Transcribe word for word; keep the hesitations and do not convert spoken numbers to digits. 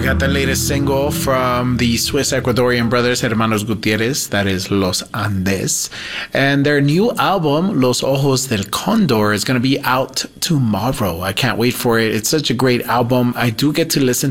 got the latest single from the Swiss Ecuadorian brothers, Hermanos Gutierrez, that is Los Andes. And their new album, Los Ojos del Condor, is going to be out tomorrow. I can't wait for it. It's such a great album. I do get to listen